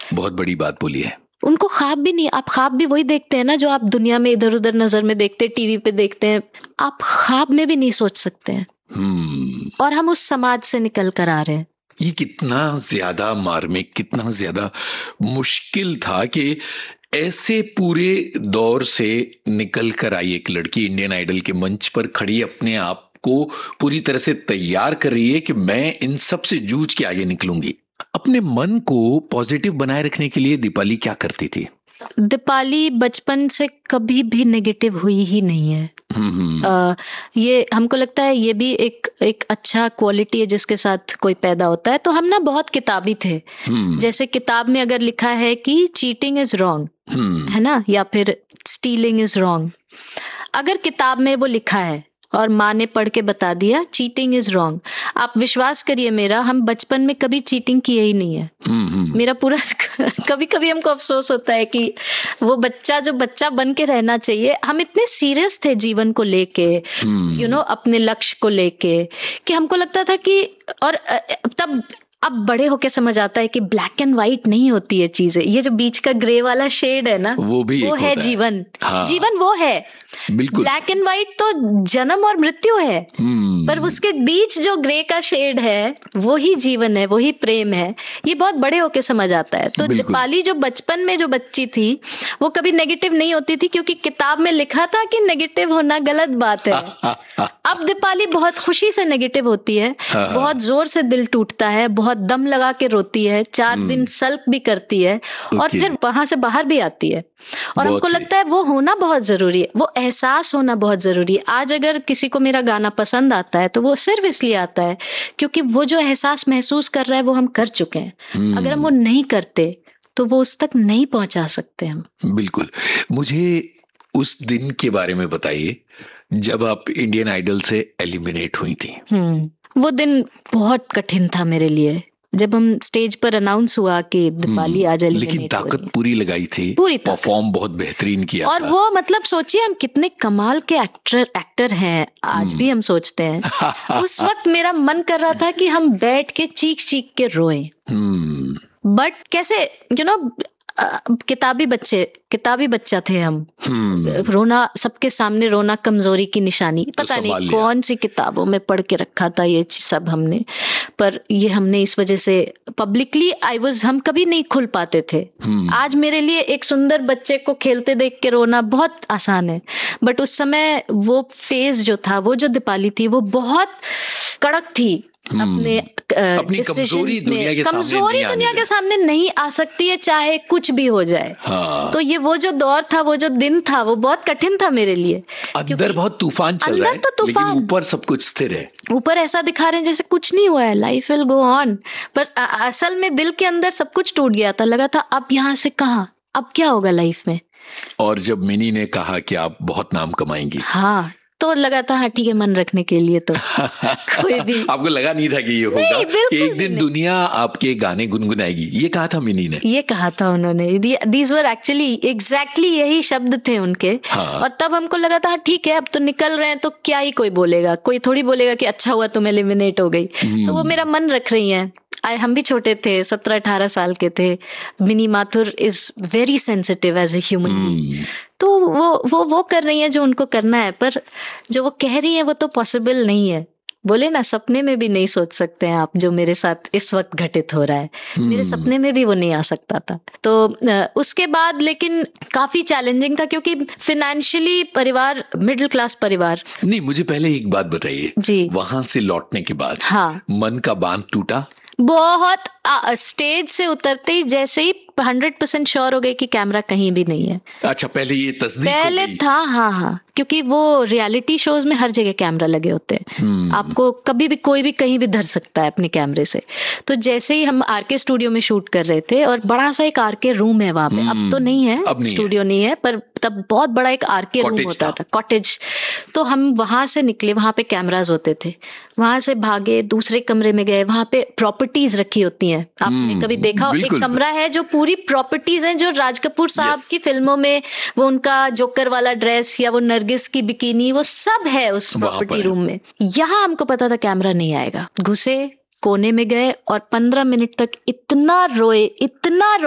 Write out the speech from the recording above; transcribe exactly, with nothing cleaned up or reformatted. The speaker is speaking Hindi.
बहुत बड़ी बात बोली है। उनको ख्वाब भी नहीं, आप ख्वाब भी वही देखते हैं ना जो आप दुनिया में इधर उधर नजर में देखते हैं, टीवी पे देखते हैं, आप ख्वाब में भी नहीं सोच सकते हैं। हम्म और हम उस समाज से निकल कर आ रहे हैं। ये कितना ज्यादा मार्मिक, कितना ज्यादा मुश्किल था कि ऐसे पूरे दौर से निकल कर आई एक लड़की इंडियन आइडल के मंच पर खड़ी, अपने आप को पूरी तरह से तैयार कर रही है कि मैं इन सब से जूझ के आगे निकलूंगी। अपने मन को पॉजिटिव बनाए रखने के लिए दीपाली क्या करती थी? दीपाली बचपन से कभी भी नेगेटिव हुई ही नहीं है। आ, ये हमको लगता है ये भी एक एक अच्छा क्वालिटी है जिसके साथ कोई पैदा होता है। तो हम ना बहुत किताबी थे। जैसे किताब में अगर लिखा है कि चीटिंग इज रॉन्ग, है ना, या फिर स्टीलिंग इज रॉन्ग, अगर किताब में वो लिखा है और माँ ने पढ़ के बता दिया चीटिंग इज रॉन्ग, आप विश्वास करिए मेरा, हम बचपन में कभी चीटिंग किए ही नहीं है। मेरा पूरा कभी कभी हमको अफसोस होता है कि वो बच्चा जो बच्चा बन के रहना चाहिए, हम इतने सीरियस थे जीवन को लेके, यू नो, अपने लक्ष्य को लेके, कि हमको लगता था कि, और तब अब बड़े होके समझ आता है कि ब्लैक एंड व्हाइट नहीं होती है चीजें, ये जो बीच का ग्रे वाला शेड है ना, वो भी वो है जीवन। हाँ। जीवन वो है, बिल्कुल। ब्लैक एंड व्हाइट तो जन्म और मृत्यु है, पर उसके बीच जो ग्रे का शेड है वो ही जीवन है, वो ही प्रेम है। ये बहुत बड़े होके समझ आता है। तो दीपाली जो बचपन में जो बच्ची थी वो कभी नेगेटिव नहीं होती थी, क्योंकि किताब में लिखा था कि नेगेटिव होना गलत बात है। अब दीपाली बहुत खुशी से नेगेटिव होती है, बहुत जोर से दिल टूटता है, बहुत दम लगा के रोती है, चार दिन सल्प भी करती है, और फिर वहां से बाहर भी आती है। और हमको लगता है वो होना बहुत जरूरी है, वो एहसास होना बहुत जरूरी है। आज अगर किसी को मेरा गाना पसंद आता है तो वो सिर्फ इसलिए आता है क्योंकि वो जो एहसास महसूस कर रहा है वो हम कर चुके हैं। अगर हम वो नहीं करते तो वो उस तक नहीं पहुंचा सकते हम। बिल्कुल। मुझे उस दिन के बारे में बताइए जब आप इंडियन आइडल से एलिमिनेट हुई थी। वो दिन बहुत कठिन था मेरे लिए। जब हम स्टेज पर अनाउंस हुआ कि दीपाली आज एलिमिनेट, लेकिन ताकत पूरी लगाई थी, पूरी परफॉर्म बहुत बेहतरीन किया और था। वो मतलब सोचिए हम कितने कमाल के एक्टर एक्टर हैं, आज भी हम सोचते हैं। उस वक्त मेरा मन कर रहा था कि हम बैठ के चीख चीख के रोएं, बट कैसे, यू नो, किताबी बच्चे किताबी बच्चा थे हम। रोना, सबके सामने रोना कमजोरी की निशानी, पता तो नहीं कौन सी किताबों में पढ़ के रखा था ये सब हमने, पर ये हमने इस वजह से पब्लिकली आई वाज, हम कभी नहीं खुल पाते थे। आज मेरे लिए एक सुंदर बच्चे को खेलते देख के रोना बहुत आसान है, बट उस समय वो फेज जो था, वो जो दीपाली थी, वो बहुत कड़क थी। अपने अपनी कमजोरी दुनिया के कमजोरी दुनिया के सामने नहीं आ सकती है, चाहे कुछ भी हो जाए। हाँ। तो ये वो जो दौर था, वो जो दिन था, वो बहुत कठिन था मेरे लिए। अंदर बहुत तूफान चल रहा है, तो लेकिन ऊपर सब कुछ स्थिर है। ऊपर ऐसा दिखा रहे हैं जैसे कुछ नहीं हुआ है, लाइफ विल गो ऑन, पर असल में दिल के अंदर सब कुछ टूट गया था। लगा था अब यहाँ से कहाँ, अब क्या होगा लाइफ में। और जब मिनी ने कहा कि आप बहुत नाम कमाएंगी, हाँ, तो लगा था हाँ ठीक है, मन रखने के लिए तो कोई भी आपको लगा नहीं था कि ये होगा कि एक दिन दुनिया आपके गाने गुनगुनाएगी, ये कहा था मिनी ने, ये कहा था उन्होंने। दीज वर एक्चुअली एग्जैक्टली यही शब्द थे उनके। हाँ। और तब हमको लगा था ठीक है, अब तो निकल रहे हैं तो क्या ही कोई बोलेगा, कोई थोड़ी बोलेगा कि अच्छा हुआ तुम एलिमिनेट हो गई। तो वो मेरा मन रख रही हैं। आए हम भी छोटे थे, सत्रह अठारह साल के थे। Mini Mathur is very sensitive as a human being, तो वो वो वो कर रही है जो उनको करना है, पर जो वो कह रही है वो तो पॉसिबल नहीं है। बोले ना, सपने में भी नहीं सोच सकते हैं आप जो मेरे साथ इस वक्त घटित हो रहा है, मेरे सपने में भी वो नहीं आ सकता था। तो उसके बाद लेकिन काफी चैलेंजिंग था, क्योंकि फाइनेंशियली परिवार मिडिल क्लास परिवार। नहीं, मुझे पहले एक बात बताइए जी, वहां से लौटने के बाद हाँ, मन का बांध टूटा बहुत। आ, स्टेज से उतरते ही जैसे ही हंड्रेड परसेंट श्योर हो गई कि कैमरा कहीं भी नहीं है। अच्छा, पहले ये तस्दीक पहले हो गई। था, हाँ हाँ, क्योंकि वो रियलिटी शोज में हर जगह कैमरा लगे होते हैं, आपको कभी भी कोई भी कहीं भी धर सकता है अपने कैमरे से। तो जैसे ही हम आरके स्टूडियो में शूट कर रहे थे, और बड़ा सा एक आरके रूम है वहां पे, अब तो नहीं है, अब नहीं स्टूडियो है। नहीं है, पर तब बहुत बड़ा एक आरके रूम होता था, कॉटेज। तो हम वहां से निकले, वहां पे कैमराज होते थे, वहां से भागे, दूसरे कमरे में गए, वहां पे प्रॉपर्टीज रखी होती हैं, आपने कभी देखा? एक कमरा है जो पूरी प्रॉपर्टीज हैं, जो राज कपूर साहब yes. की फिल्मों में वो उनका जोकर वाला ड्रेस या वो नरगिस की बिकिनी, वो सब है उस प्रॉपर्टी रूम में। यहाँ हमको पता था कैमरा नहीं आएगा। घुसे, कोने में गए और पंद्रह मिनट तक इतना रोए, इतना रोए।